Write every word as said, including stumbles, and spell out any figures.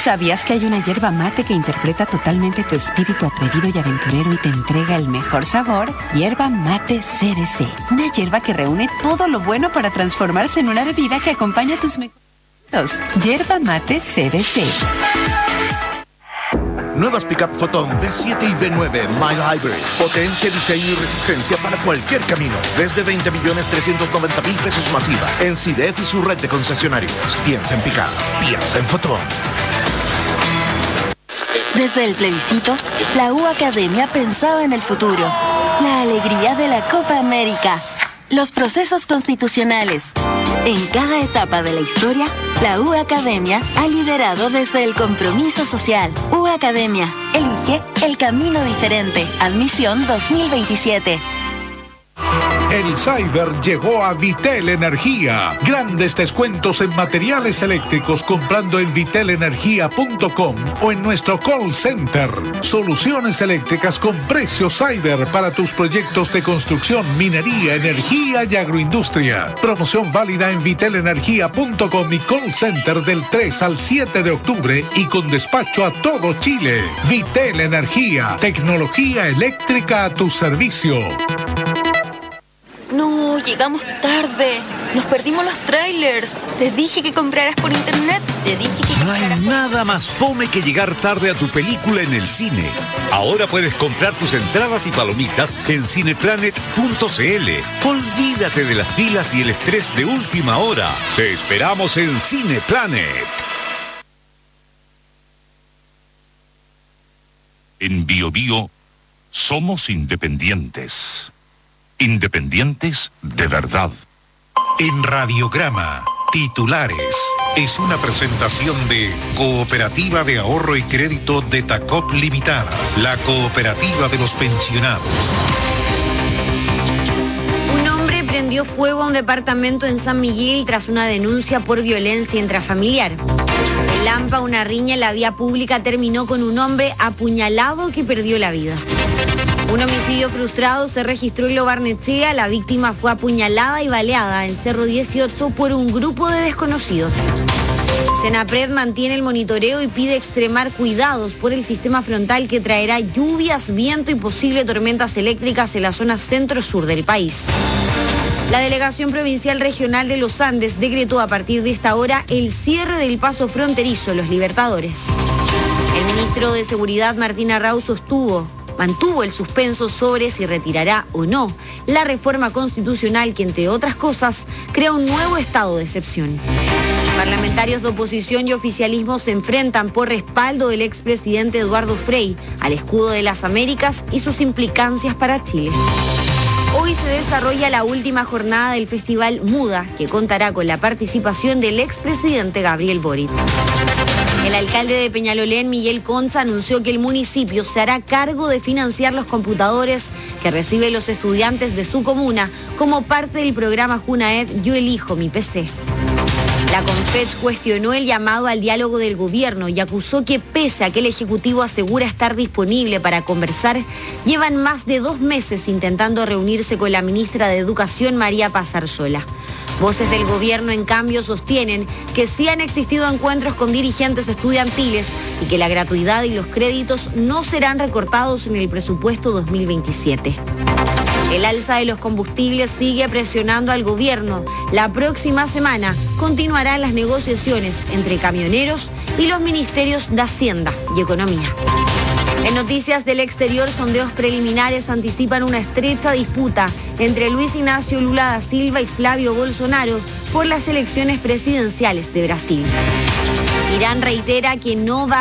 ¿Sabías que hay una yerba mate que interpreta totalmente tu espíritu atrevido y aventurero y te entrega el mejor sabor? Yerba Mate C B C. Una yerba que reúne todo lo bueno para transformarse en una bebida que acompaña tus mejores. Yerba Mate C B C. Nuevas Pickup Photon V siete y V nueve Mild Hybrid. Potencia, diseño y resistencia para cualquier camino. Desde veinte millones trescientos noventa mil pesos masiva. En C I D E F y su red de concesionarios. Piensa en Pickup. Piensa en Photon. Desde el plebiscito, la U Academia pensaba en el futuro. La alegría de la Copa América. Los procesos constitucionales. En cada etapa de la historia, la U Academia ha liderado desde el compromiso social. U Academia, elige el camino diferente. Admisión dos mil veintisiete. El Cyber llegó a Vitel Energía. Grandes descuentos en materiales eléctricos comprando en vitel energía punto com o en nuestro call center. Soluciones eléctricas con precio Cyber para tus proyectos de construcción, minería, energía y agroindustria. Promoción válida en vitel energía punto com y call center del tres al siete de octubre y con despacho a todo Chile. Vitel Energía, tecnología eléctrica a tu servicio. No, llegamos tarde. Nos perdimos los trailers. Te dije que compraras por internet. Te dije que... No hay nada más fome que llegar tarde a tu película en el cine. Ahora puedes comprar tus entradas y palomitas en cineplanet punto c l. Olvídate de las filas y el estrés de última hora. Te esperamos en Cineplanet. En Bio Bio somos independientes. Independientes de verdad. En Radiograma, titulares. Es una presentación de Cooperativa de Ahorro y Crédito de Tacop Limitada, la cooperativa de los pensionados. Un hombre prendió fuego a un departamento en San Miguel tras una denuncia por violencia intrafamiliar. En Lampa, una riña en la vía pública terminó con un hombre apuñalado que perdió la vida. Un homicidio frustrado se registró en Lo Barnechea. La víctima fue apuñalada y baleada en Cerro dieciocho por un grupo de desconocidos. Senapred mantiene el monitoreo y pide extremar cuidados por el sistema frontal que traerá lluvias, viento y posibles tormentas eléctricas en la zona centro-sur del país. La Delegación Provincial Regional de los Andes decretó a partir de esta hora el cierre del paso fronterizo Los Libertadores. El ministro de Seguridad, Martín Arrau, sostuvo mantuvo el suspenso sobre si retirará o no la reforma constitucional que, entre otras cosas, crea un nuevo estado de excepción. Parlamentarios de oposición y oficialismo se enfrentan por respaldo del expresidente Eduardo Frei al escudo de las Américas y sus implicancias para Chile. Hoy se desarrolla la última jornada del Festival Muda, que contará con la participación del expresidente Gabriel Boric. El alcalde de Peñalolén, Miguel Concha, anunció que el municipio se hará cargo de financiar los computadores que reciben los estudiantes de su comuna como parte del programa Junaed Yo Elijo Mi P C. La Confech cuestionó el llamado al diálogo del gobierno y acusó que, pese a que el Ejecutivo asegura estar disponible para conversar, llevan más de dos meses intentando reunirse con la ministra de Educación, María Paz Arzola. Voces del gobierno, en cambio, sostienen que sí han existido encuentros con dirigentes estudiantiles y que la gratuidad y los créditos no serán recortados en el presupuesto dos mil veintisiete. El alza de los combustibles sigue presionando al gobierno. La próxima semana continuarán las negociaciones entre camioneros y los ministerios de Hacienda y Economía. En noticias del exterior, sondeos preliminares anticipan una estrecha disputa entre Luis Ignacio Lula da Silva y Flavio Bolsonaro por las elecciones presidenciales de Brasil. Irán reitera que no va